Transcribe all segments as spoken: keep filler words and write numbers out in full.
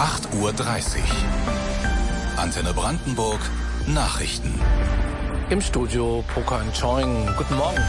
acht Uhr dreißig. Antenne Brandenburg Nachrichten. Im Studio Pokan Choing. Guten Morgen.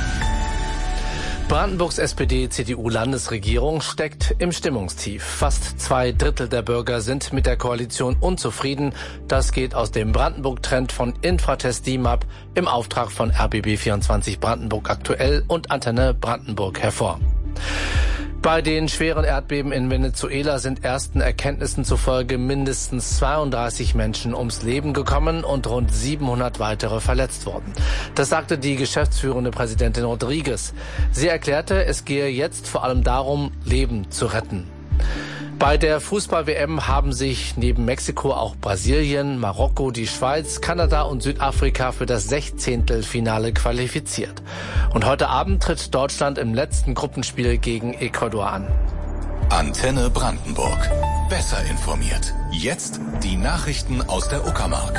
Brandenburgs S P D-C D U-Landesregierung steckt im Stimmungstief. Fast zwei Drittel der Bürger sind mit der Koalition unzufrieden. Das geht aus dem Brandenburg-Trend von Infratest D I M A P im Auftrag von R B B vierundzwanzig Brandenburg aktuell und Antenne Brandenburg hervor. Bei den schweren Erdbeben in Venezuela sind ersten Erkenntnissen zufolge mindestens zweiunddreißig Menschen ums Leben gekommen und rund siebenhundert weitere verletzt worden. Das sagte die geschäftsführende Präsidentin Rodriguez. Sie erklärte, es gehe jetzt vor allem darum, Leben zu retten. Bei der Fußball-W M haben sich neben Mexiko auch Brasilien, Marokko, die Schweiz, Kanada und Südafrika für das Sechzehntelfinale qualifiziert. Und heute Abend tritt Deutschland im letzten Gruppenspiel gegen Ecuador an. Antenne Brandenburg. Besser informiert. Jetzt die Nachrichten aus der Uckermark.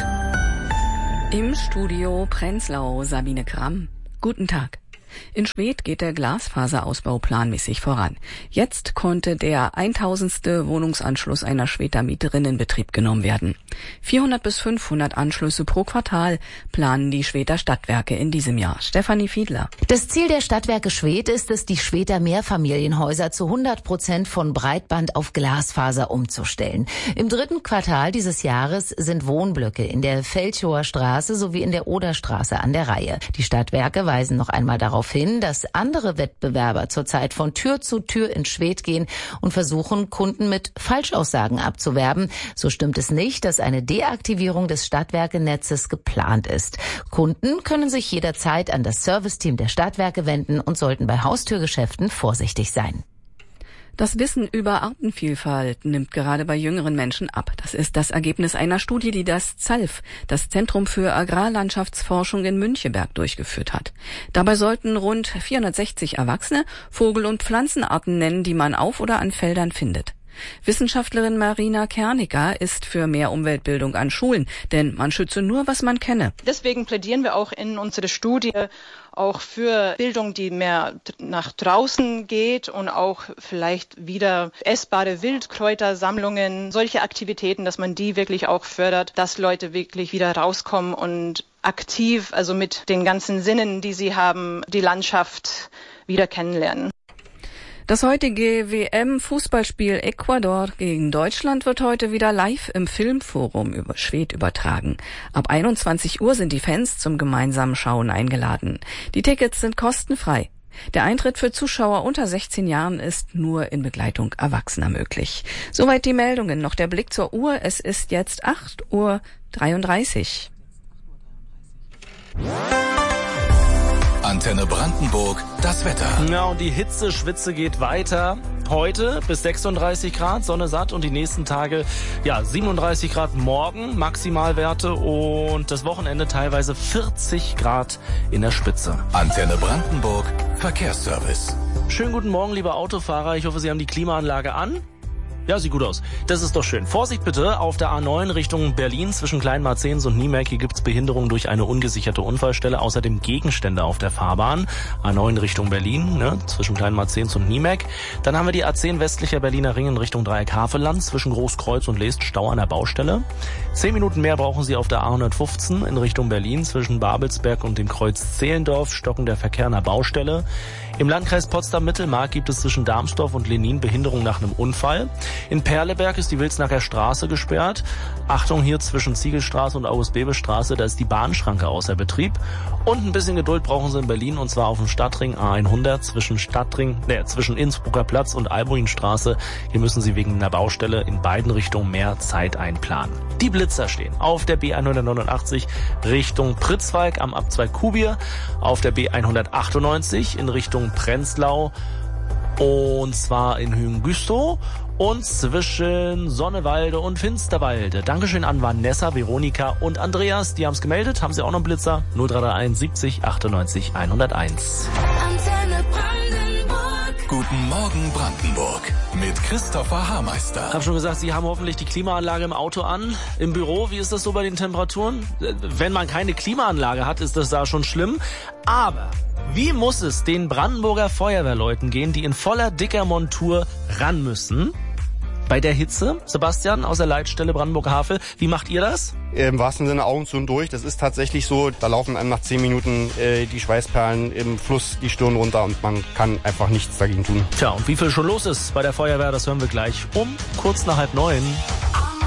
Im Studio Prenzlau Sabine Kramm. Guten Tag. In Schwedt geht der Glasfaserausbau planmäßig voran. Jetzt konnte der tausendste Wohnungsanschluss einer Schwedter Mieterin in Betrieb genommen werden. vierhundert bis fünfhundert Anschlüsse pro Quartal planen die Schwedter Stadtwerke in diesem Jahr. Stefanie Fiedler. Das Ziel der Stadtwerke Schwedt ist es, die Schwedter Mehrfamilienhäuser zu hundert Prozent von Breitband auf Glasfaser umzustellen. Im dritten Quartal dieses Jahres sind Wohnblöcke in der Feldchower Straße sowie in der Oderstraße an der Reihe. Die Stadtwerke weisen noch einmal darauf hin, dass andere Wettbewerber zurzeit von Tür zu Tür in Schwedt gehen und versuchen, Kunden mit Falschaussagen abzuwerben. So stimmt es nicht, dass eine Deaktivierung des Stadtwerkenetzes geplant ist. Kunden können sich jederzeit an das Serviceteam der Stadtwerke wenden und sollten bei Haustürgeschäften vorsichtig sein. Das Wissen über Artenvielfalt nimmt gerade bei jüngeren Menschen ab. Das ist das Ergebnis einer Studie, die das ZALF, das Zentrum für Agrarlandschaftsforschung in Müncheberg, durchgeführt hat. Dabei sollten rund vierhundertsechzig Erwachsene Vogel- und Pflanzenarten nennen, die man auf oder an Feldern findet. Wissenschaftlerin Marina Kerniger ist für mehr Umweltbildung an Schulen, denn man schütze nur, was man kenne. Deswegen plädieren wir auch in unserer Studie auch für Bildung, die mehr nach draußen geht und auch vielleicht wieder essbare Wildkräutersammlungen, solche Aktivitäten, dass man die wirklich auch fördert, dass Leute wirklich wieder rauskommen und aktiv, also mit den ganzen Sinnen, die sie haben, die Landschaft wieder kennenlernen. Das heutige W M-Fußballspiel Ecuador gegen Deutschland wird heute wieder live im Filmforum über Schwedt übertragen. Ab einundzwanzig Uhr sind die Fans zum gemeinsamen Schauen eingeladen. Die Tickets sind kostenfrei. Der Eintritt für Zuschauer unter sechzehn Jahren ist nur in Begleitung Erwachsener möglich. Soweit die Meldungen. Noch der Blick zur Uhr. Es ist jetzt acht Uhr dreiunddreißig. Antenne Brandenburg, das Wetter. Ja, und die Hitze-Schwitze geht weiter. Heute bis sechsunddreißig Grad, Sonne satt, und die nächsten Tage, ja, siebenunddreißig Grad morgen, Maximalwerte, und das Wochenende teilweise vierzig Grad in der Spitze. Antenne Brandenburg, Verkehrsservice. Schönen guten Morgen, liebe Autofahrer. Ich hoffe, Sie haben die Klimaanlage an. Ja, sieht gut aus. Das ist doch schön. Vorsicht bitte auf der A neun Richtung Berlin zwischen Kleinmarzens und Niemek. Hier gibt's Behinderung durch eine ungesicherte Unfallstelle. Außerdem Gegenstände auf der Fahrbahn. A neun Richtung Berlin, ne, zwischen Kleinmarzens und Niemek. Dann haben wir die A zehn westlicher Berliner Ring in Richtung Dreieck Havelland zwischen Großkreuz und Leest, Stau an der Baustelle. Zehn Minuten mehr brauchen Sie auf der A hundertfünfzehn in Richtung Berlin zwischen Babelsberg und dem Kreuz Zehlendorf, Stocken der Verkehr an der Baustelle. Im Landkreis Potsdam-Mittelmark gibt es zwischen Darmsdorf und Lenin Behinderung nach einem Unfall. In Perleberg ist die Wilsnacker Straße gesperrt. Achtung, hier zwischen Ziegelstraße und August-Bebel-Straße, da ist die Bahnschranke außer Betrieb. Und ein bisschen Geduld brauchen Sie in Berlin, und zwar auf dem Stadtring A hundert zwischen Stadtring, ne, zwischen Innsbrucker Platz und Albuinstraße. Hier müssen Sie wegen einer Baustelle in beiden Richtungen mehr Zeit einplanen. Die Blitzer stehen auf der B hundertneunundachtzig Richtung Pritzwalk am Abzweig Kubier, auf der B hundertachtundneunzig in Richtung Prenzlau, und zwar in Hüngüstow und zwischen Sonnewalde und Finsterwalde. Dankeschön an Vanessa, Veronika und Andreas, die haben es gemeldet. Haben Sie auch noch einen Blitzer? null drei drei eins siebzig achtundneunzig hunderteins. Antenne Brandenburg. Guten Morgen Brandenburg mit Christopher Haarmeister. Ich habe schon gesagt, Sie haben hoffentlich die Klimaanlage im Auto an. Im Büro, wie ist das so bei den Temperaturen? Wenn man keine Klimaanlage hat, ist das da schon schlimm. Aber wie muss es den Brandenburger Feuerwehrleuten gehen, die in voller dicker Montur ran müssen? bei der Hitze? Sebastian aus der Leitstelle Brandenburg-Havel, wie macht ihr das? Im wahrsten Sinne Augen zu und durch. Das ist tatsächlich so, da laufen einem nach zehn Minuten äh, die Schweißperlen im Fluss die Stirn runter und man kann einfach nichts dagegen tun. Tja, und wie viel schon los ist bei der Feuerwehr, das hören wir gleich um kurz nach halb neun.